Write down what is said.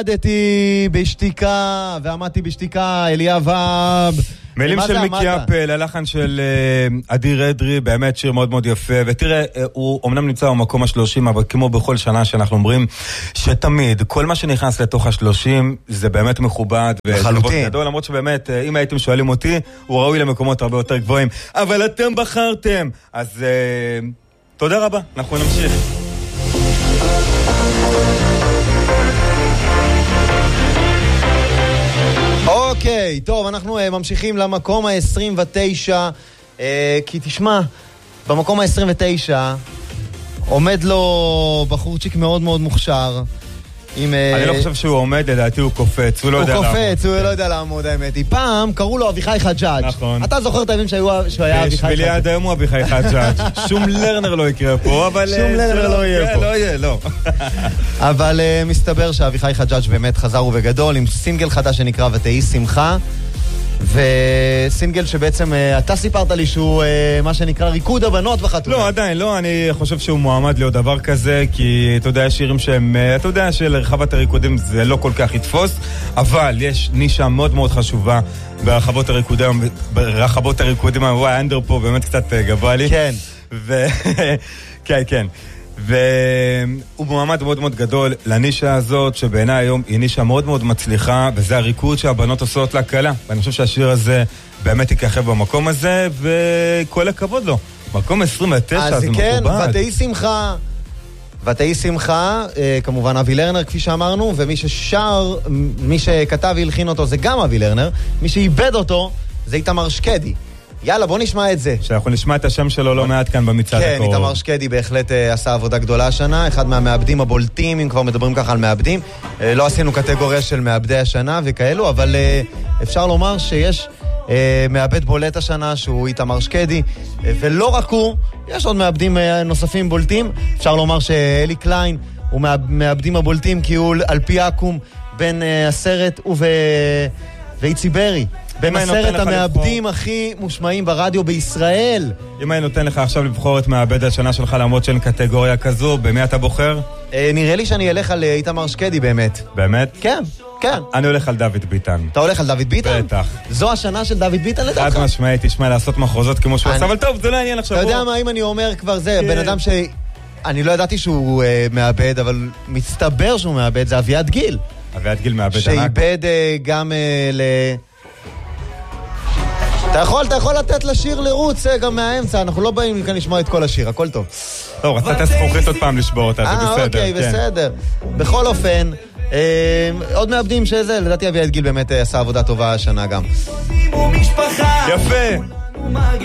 עמדתי בשתיקה, ועמדתי בשתיקה, אליאב האב. מילים של מיקי אפל, הלחן של אדיר אדרי, באמת שיר מאוד מאוד יפה, ותראה, הוא אומנם נמצא במקום ה-30, אבל כמו בכל שנה שאנחנו אומרים, שתמיד, כל מה שנכנס לתוך ה-30, זה באמת מכובד, לחלוטין. גדול, למרות שבאמת, אם הייתם שואלים אותי, הוא ראוי למקומות הרבה יותר גבוהים, אבל אתם בחרתם, אז תודה רבה, אנחנו נמשיך. אוקיי, טוב, אנחנו ממשיכים למקום ה-29, כי תשמע, במקום ה-29 עומד לו בחורצ'יק מאוד מאוד מוכשר. אני לא חושב שהוא עומד, לדעתי הוא קופץ, הוא לא יודע לעמוד. הוא קופץ, הוא לא יודע לעמוד, האמת. פעם קראו לו אביחי חג'אג'. נכון. אתה זוכר את הימים שהוא היה אביחי חג'אג'. בשבילי עד היום הוא אביחי חג'אג'. שום לרנר לא יקרה פה, אבל... שום לרנר לא יהיה פה. לא יהיה, לא. אבל מסתבר שאביחי חג'אג' באמת חזר ובגדול, עם סינגל חדש שנקרא ותהי שמחה. וסינגל שבעצם אתה סיפרת לי שהוא מה שנקרא ריקוד הבנות בחתונה. לא, עדיין לא, אני חושב שהוא מועמד להיות דבר כזה, כי אתה יודע, שירים שהם, אתה יודע שלרחבת הריקודים זה לא כל כך יתפוס, אבל יש נישה מאוד מאוד חשובה ברחבות הריקודים, וואי, אנדר פה באמת קצת גבוה לי. כן. כן, כן. והוא מועמד מאוד מאוד גדול לנישה הזאת, שבעיניי היום היא נישה מאוד מאוד מצליחה, וזה הריקוד שהבנות עושות להקלה. ואני חושב שהשיר הזה באמת יככב במקום הזה, וכל הכבוד לו. מקום 29, אז זה כן, מכובד. ותהי שמחה. ותהי שמחה, כמובן אבי לרנר כפי שאמרנו, ומי ששר, מי שכתב והלחין אותו זה גם אבי לרנר, מי שאיבד אותו זה איתמר שקדי. יאללה, בוא נשמע את זה. שאנחנו נשמע את השם שלו לא מעט כאן במצעד הקרוב. כן, איתמר שקדי בהחלט עשה עבודה גדולה השנה, אחד מהמעבדים הבולטים, אם כבר מדברים ככה על מעבדים. לא עשינו קטגוריה של מעבדי השנה וכאלו, אבל אפשר לומר שיש מעבד בולט השנה שהוא איתמר שקדי, ולא רק הוא, יש עוד מעבדים נוספים בולטים. אפשר לומר שאלי קליין הוא מעבדים הבולטים, כי הוא על פי עקום בין הסרט ואיצי ברי. בין הסרט המעבדים הכי מושמעים ברדיו בישראל. אם אני נותן לך עכשיו לבחור את מעבד השנה שלך למרות שאין קטגוריה כזו, במי אתה בוחר? נראה לי שאני אלך על איתמר שקדי באמת. באמת? כן, כן. אני הולך על דוד ביטן. אתה הולך על דוד ביטן? בטח. זו השנה של דוד ביטן לדעתך? חד משמעית, תשמע, לעשות מחוזות כמו שהוא עשה, אבל טוב, זה לא עניין עכשיו. אתה יודע מה, אם אני אומר כבר זה, בן אדם אני לא ידעתי שהוא מעבד, אבל מסתבר שהוא מעבד, זה אביעד גיל. אביעד גיל מעבד ענק. שאיבד גם אתה יכול לתת לשיר לרוץ גם מהאמצע, אנחנו לא באים כאן לשמוע את כל השיר, הכל טוב. טוב, רצת זכוכית עוד פעם לשבור אותה, זה בסדר. אוקיי, בסדר. בכל אופן, עוד מעבדים שזה, לדעתי אביעד גיל באמת עשה עבודה טובה השנה גם. יפה.